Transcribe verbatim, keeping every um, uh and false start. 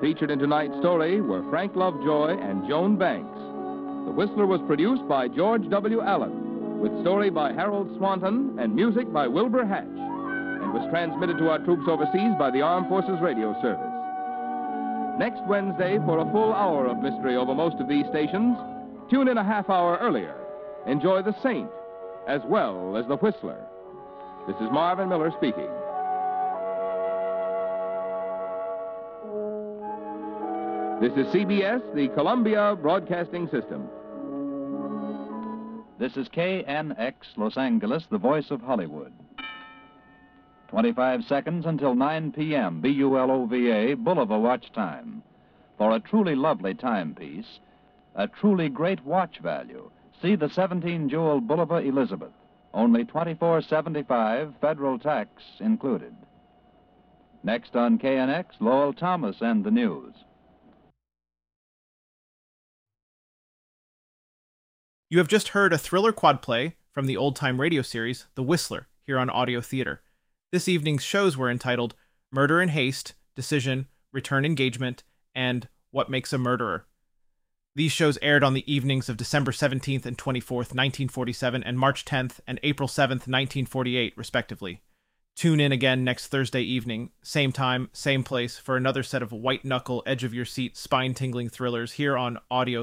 Featured in tonight's story were Frank Lovejoy and Joan Banks. The Whistler was produced by George W. Allen, with story by Harold Swanton and music by Wilbur Hatch, and was transmitted to our troops overseas by the Armed Forces Radio Service. Next Wednesday, for a full hour of mystery over most of these stations, tune in a half hour earlier. Enjoy The Saint as well as The Whistler. This is Marvin Miller speaking. This is C B S, the Columbia Broadcasting System. This is K N X, Los Angeles, the voice of Hollywood. twenty-five seconds until nine p.m. B U L O V A, Bulova watch time. For a truly lovely timepiece, a truly great watch value, see the seventeen jewel Bulova Elizabeth. Only twenty-four seventy-five, federal tax included. Next on K N X, Lowell Thomas and the news. You have just heard a thriller quad play from the old-time radio series, The Whistler, here on Audio Theater. This evening's shows were entitled Murder in Haste, Decision, Return Engagement, and What Makes a Murderer. These shows aired on the evenings of December seventeenth and twenty-fourth, nineteen forty-seven, and March tenth and April seventh, nineteen forty-eight, respectively. Tune in again next Thursday evening, same time, same place, for another set of white-knuckle, edge-of-your-seat, spine-tingling thrillers here on Audio